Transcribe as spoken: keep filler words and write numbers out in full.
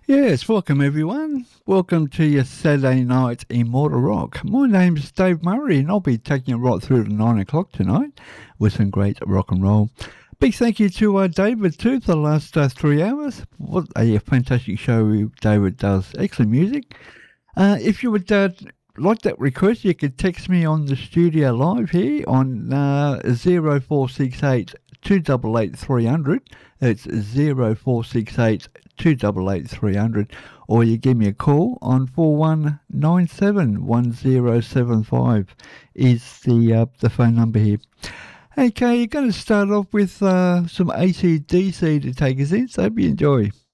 Yes, welcome everyone. Welcome to your Saturday night Immortal Rock. My name's Dave Murray and I'll be taking you right through to nine o'clock tonight with some great rock and roll. Big thank you to uh, David too for the last uh, three hours. What a fantastic show David does. Excellent music. Uh, if you would uh, like that request, you could text me on the studio live here on uh, zero four six eight two eight eight three hundred. It's zero four six eight two eight eight three hundred, or you give me a call on four one nine seven one zero seven five is the uh, the phone number here. Okay, you're going to start off with uh, some A C D C to take us in, so hope you enjoy.